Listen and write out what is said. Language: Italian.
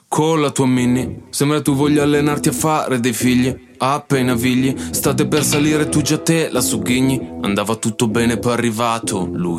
con la tua mini. Sembra tu voglia allenarti a fare dei figli. Appena figli, state per salire tu già te la Sughigni. Andava tutto bene, poi è arrivato lui.